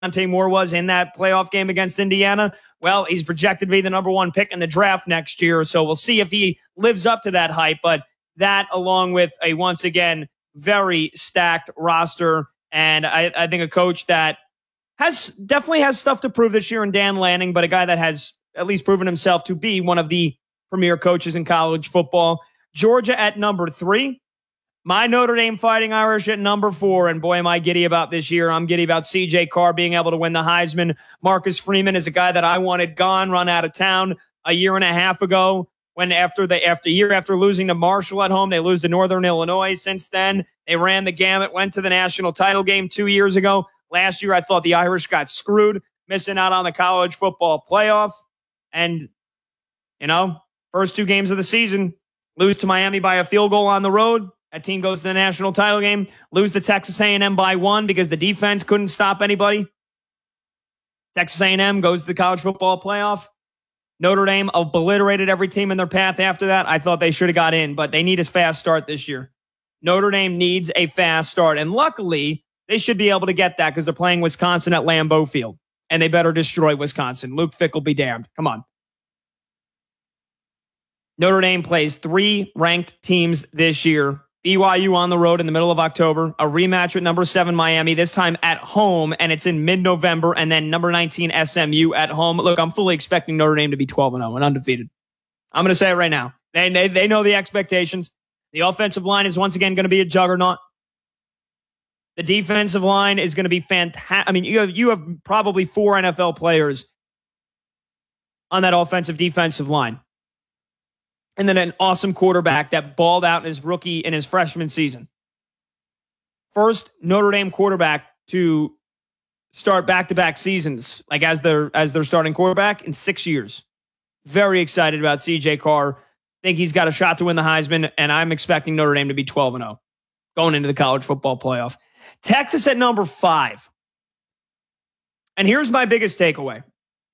Dante Moore was in that playoff game against Indiana. Well, he's projected to be the number 1 pick in the draft next year. So we'll see if he lives up to that hype. But that, along with a, once again, very stacked roster, and I think a coach that definitely has stuff to prove this year in Dan Lanning, but a guy that has at least proven himself to be one of the premier coaches in college football. Georgia at number 3. My Notre Dame Fighting Irish at number 4, and boy, am I giddy about this year. I'm giddy about C.J. Carr being able to win the Heisman. Marcus Freeman is a guy that I wanted gone, run out of town a year and a half ago, when after losing to Marshall at home, they lose to Northern Illinois. Since then, they ran the gamut, went to the national title game 2 years ago. Last year, I thought the Irish got screwed, missing out on the college football playoff. And, first 2 games of the season, lose to Miami by a field goal on the road. That team goes to the national title game, lose to Texas A&M by 1 because the defense couldn't stop anybody. Texas A&M goes to the college football playoff. Notre Dame obliterated every team in their path after that. I thought they should have got in, but they need a fast start this year. Notre Dame needs a fast start, and luckily, they should be able to get that because they're playing Wisconsin at Lambeau Field, and they better destroy Wisconsin. Luke Fickell be damned. Come on. Notre Dame plays 3 ranked teams this year. BYU on the road in the middle of October, a rematch with number 7 Miami, this time at home, and it's in mid-November, and then number 19 SMU at home. Look, I'm fully expecting Notre Dame to be 12-0 and undefeated. I'm going to say it right now. They know the expectations. The offensive line is once again going to be a juggernaut. The defensive line is going to be fantastic. I mean, you have probably 4 NFL players on that offensive defensive line. And then an awesome quarterback that balled out in his freshman season. First Notre Dame quarterback to start back-to-back seasons, like as their starting quarterback in 6 years. Very excited about CJ Carr. Think he's got a shot to win the Heisman, and I'm expecting Notre Dame to be 12-0 going into the college football playoff. Texas at number 5. And here's my biggest takeaway.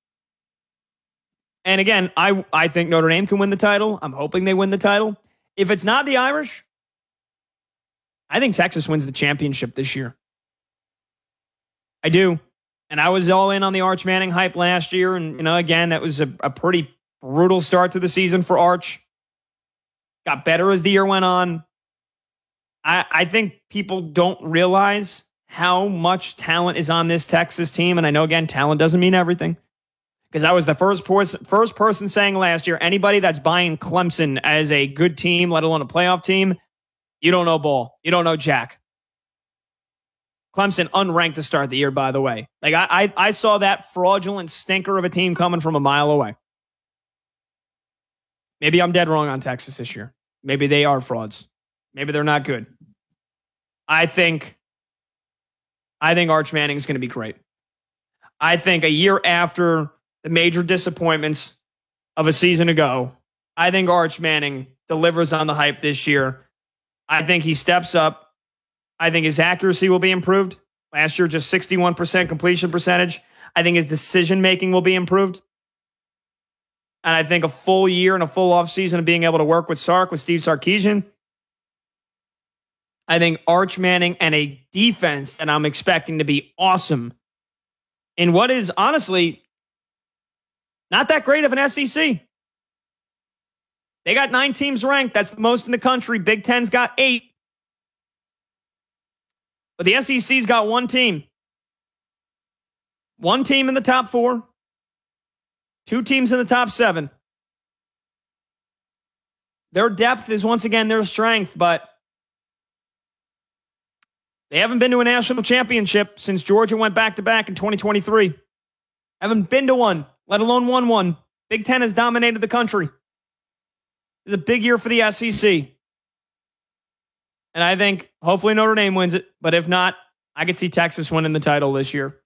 And again, I think Notre Dame can win the title. I'm hoping they win the title. If it's not the Irish, I think Texas wins the championship this year. I do. And I was all in on the Arch Manning hype last year. And, again, that was a pretty brutal start to the season for Arch. Got better as the year went on. I think people don't realize how much talent is on this Texas team. And I know, again, talent doesn't mean everything. Because I was the first person saying last year, anybody that's buying Clemson as a good team, let alone a playoff team, you don't know ball. You don't know jack. Clemson unranked to start the year, by the way. Like I saw that fraudulent stinker of a team coming from a mile away. Maybe I'm dead wrong on Texas this year. Maybe they are frauds. Maybe they're not good. I think Arch Manning is going to be great. I think a year after the major disappointments of a season ago, I think Arch Manning delivers on the hype this year. I think he steps up. I think his accuracy will be improved. Last year, just 61% completion percentage. I think his decision-making will be improved. And I think a full year and a full offseason of being able to work with Steve Sarkisian. I think Arch Manning and a defense that I'm expecting to be awesome in what is honestly not that great of an SEC. They got 9 teams ranked. That's the most in the country. Big Ten's got 8. But the SEC's got 1 team. 1 team in the top 4. 2 teams in the top 7. Their depth is once again their strength, but they haven't been to a national championship since Georgia went back-to-back in 2023. Haven't been to one, let alone won one. Big Ten has dominated the country. It's a big year for the SEC. And I think hopefully Notre Dame wins it. But if not, I could see Texas winning the title this year.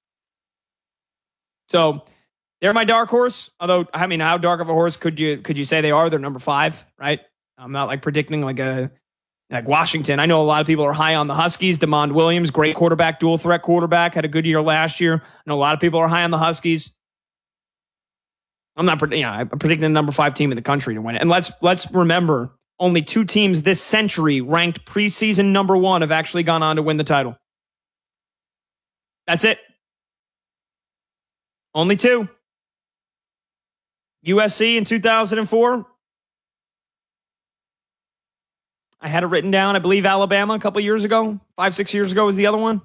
So they're my dark horse. Although, I mean, how dark of a horse could you say they are? They're number 5, right? I'm not like predicting like Washington. I know a lot of people are high on the Huskies. DeMond Williams, great quarterback, dual threat quarterback, had a good year last year. I know a lot of people are high on the Huskies. I'm predicting the number 5 team in the country to win it. And let's remember, only 2 teams this century ranked preseason number 1 have actually gone on to win the title. That's it. Only two. USC in 2004. I had it written down. I believe Alabama a couple years ago. 5-6 years ago was the other one.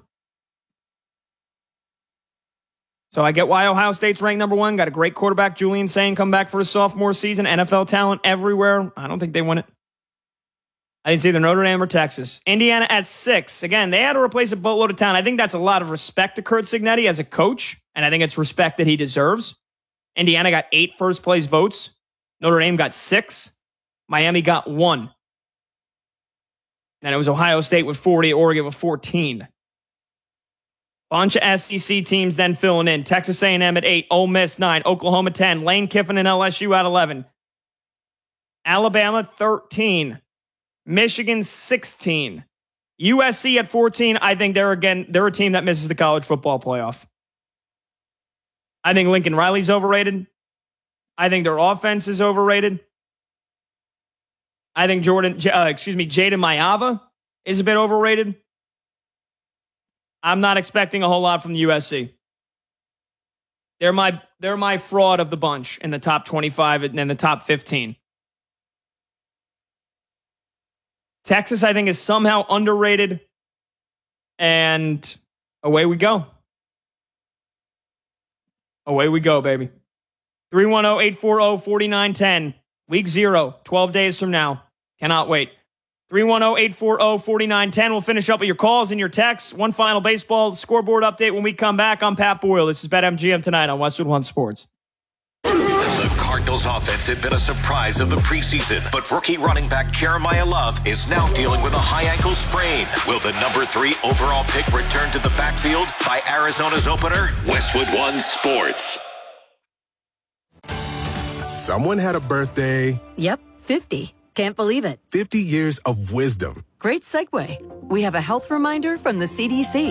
So I get why Ohio State's ranked number one. Got a great quarterback, Julian Sain, come back for his sophomore season. NFL talent everywhere. I don't think they win it. I didn't see either Notre Dame or Texas. Indiana at 6. Again, they had to replace a boatload of talent. I think that's a lot of respect to Curt Cignetti as a coach, and I think it's respect that he deserves. Indiana got 8 first-place votes. Notre Dame got 6. Miami got 1. And it was Ohio State with 40, Oregon with 14. Bunch of SEC teams then filling in. Texas A&M at 8, Ole Miss 9, Oklahoma 10, Lane Kiffin and LSU at 11. Alabama 13. Michigan 16. USC at 14. I think they're a team that misses the college football playoff. I think Lincoln Riley's overrated. I think their offense is overrated. I think Jaden Mayava is a bit overrated. I'm not expecting a whole lot from the USC. They're my fraud of the bunch in the top 25 and the top 15. Texas, I think, is somehow underrated. And away we go. Away we go, baby. 310-840-4910. Week 0, 12 days from now. Cannot wait. 310-840-4910. We'll finish up with your calls and your texts. One final baseball scoreboard update when we come back. I'm Pat Boyle. This is BetMGM tonight on Westwood One Sports. The Cardinals offense had been a surprise of the preseason, but rookie running back Jeremiah Love is now dealing with a high ankle sprain. Will the number 3 overall pick return to the backfield by Arizona's opener? Westwood One Sports. Someone had a birthday. Yep, 50. Can't believe it. 50 years of wisdom. Great segue. We have a health reminder from the CDC.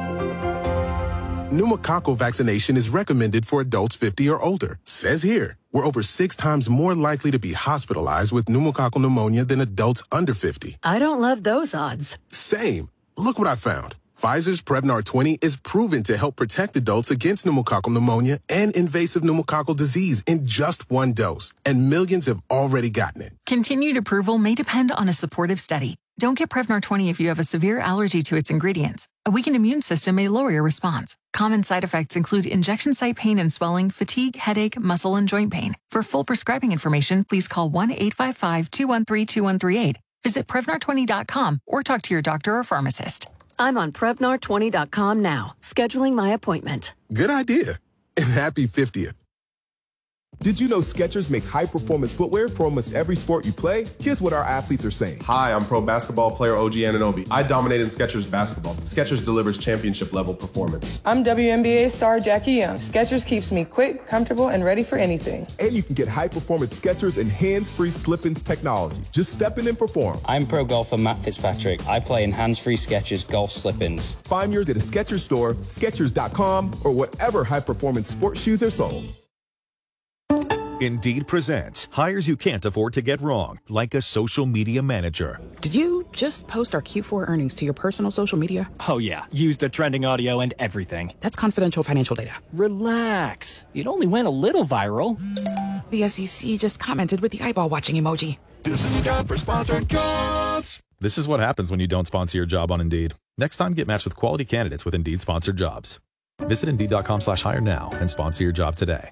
Pneumococcal vaccination is recommended for adults 50 or older. Says here, we're over 6 times more likely to be hospitalized with pneumococcal pneumonia than adults under 50. I don't love those odds. Same. Look what I found. Pfizer's Prevnar 20 is proven to help protect adults against pneumococcal pneumonia and invasive pneumococcal disease in just 1 dose, and millions have already gotten it. Continued approval may depend on a supportive study. Don't get Prevnar 20 if you have a severe allergy to its ingredients. A weakened immune system may lower your response. Common side effects include injection site pain and swelling, fatigue, headache, muscle, and joint pain. For full prescribing information, please call 1-855-213-2138. Visit Prevnar20.com or talk to your doctor or pharmacist. I'm on Prevnar20.com now, scheduling my appointment. Good idea. And happy 50th. Did you know Skechers makes high-performance footwear for almost every sport you play? Here's what our athletes are saying. Hi, I'm pro basketball player OG Anunoby. I dominate in Skechers basketball. Skechers delivers championship-level performance. I'm WNBA star Jackie Young. Skechers keeps me quick, comfortable, and ready for anything. And you can get high-performance Skechers and hands-free slip-ins technology. Just step in and perform. I'm pro golfer Matt Fitzpatrick. I play in hands-free Skechers golf slip-ins. Find yours at a Skechers store, Skechers.com, or whatever high-performance sports shoes are sold. Indeed presents hires you can't afford to get wrong, like a social media manager. Did you just post our Q4 earnings to your personal social media? Oh yeah, used the trending audio and everything. That's confidential financial data. Relax. It only went a little viral. The SEC just commented with the eyeball watching emoji. This is a job for sponsored jobs. This is what happens when you don't sponsor your job on Indeed. Next time, get matched with quality candidates with Indeed sponsored jobs. Visit Indeed.com/hire now and sponsor your job today.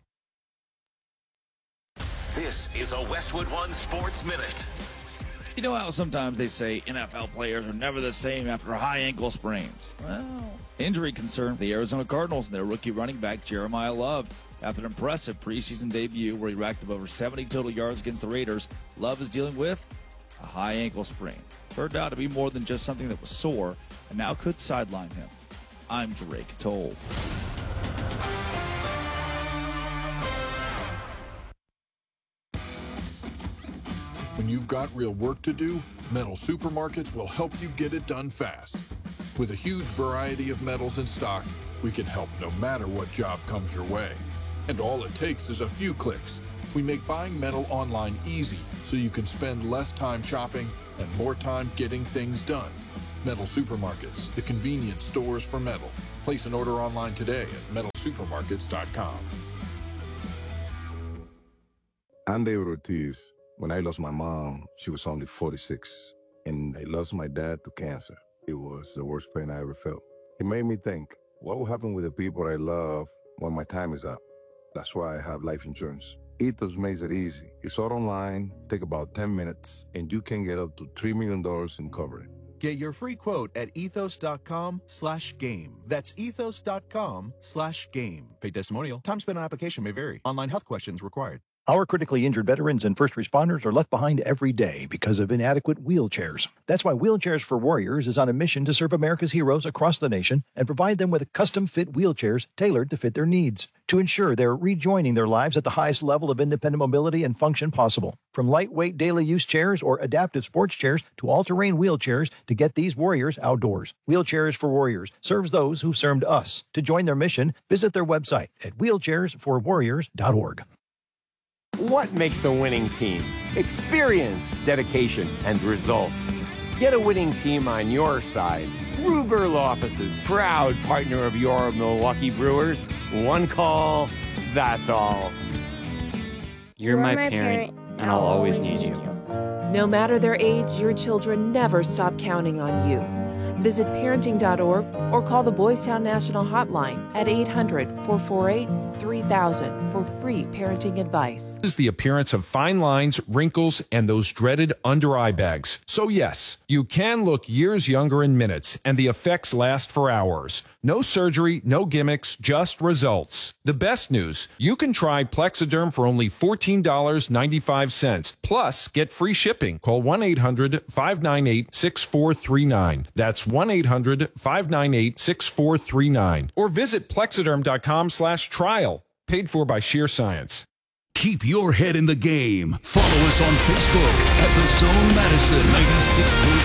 This is a Westwood One Sports Minute. You know how sometimes they say NFL players are never the same after high ankle sprains? Well, injury concern for the Arizona Cardinals and their rookie running back Jeremiah Love. After an impressive preseason debut where he racked up over 70 total yards against the Raiders, Love is dealing with a high ankle sprain. Turned out to be more than just something that was sore and now could sideline him. I'm Drake Toll. When you've got real work to do, Metal Supermarkets will help you get it done fast. With a huge variety of metals in stock, we can help no matter what job comes your way. And all it takes is a few clicks. We make buying metal online easy so you can spend less time shopping and more time getting things done. Metal Supermarkets, the convenience stores for metal. Place an order online today at metalsupermarkets.com. I'm David Ortiz. When I lost my mom, she was only 46, and I lost my dad to cancer. It was the worst pain I ever felt. It made me think, what will happen with the people I love when my time is up? That's why I have life insurance. Ethos makes it easy. It's all online, take about 10 minutes, and you can get up to $3 million in coverage. Get your free quote at ethos.com/game. That's ethos.com/game. Paid testimonial. Time spent on application may vary. Online health questions required. Our critically injured veterans and first responders are left behind every day because of inadequate wheelchairs. That's why Wheelchairs for Warriors is on a mission to serve America's heroes across the nation and provide them with custom-fit wheelchairs tailored to fit their needs to ensure they're rejoining their lives at the highest level of independent mobility and function possible. From lightweight daily use chairs or adaptive sports chairs to all-terrain wheelchairs to get these warriors outdoors. Wheelchairs for Warriors serves those who served us. To join their mission, visit their website at wheelchairsforwarriors.org. What makes a winning team? Experience, dedication, and results. Get a winning team on your side. Ruger Law Offices, proud partner of your Milwaukee Brewers. One call, that's all. You're my parent, and I'll always need you. No matter their age, your children never stop counting on you. Visit parenting.org or call the Boys Town National Hotline at 800-448-3000 for free parenting advice. Is the appearance of fine lines, wrinkles, and those dreaded under-eye bags. So yes, you can look years younger in minutes, and the effects last for hours. No surgery, no gimmicks, just results. The best news, you can try Plexiderm for only $14.95. Plus, get free shipping. Call 1-800-598-6439. That's 1-800-598-6439. Or visit plexiderm.com/trial. Paid for by Sheer Science. Keep your head in the game. Follow us on Facebook at The Zone Madison 96.7.